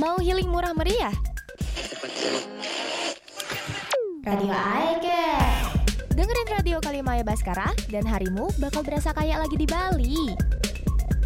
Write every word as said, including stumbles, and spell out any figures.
Mau healing murah meriah? Radio iCare. Dengerin radio Kalimaya Baskara dan harimu bakal berasa kayak lagi di Bali.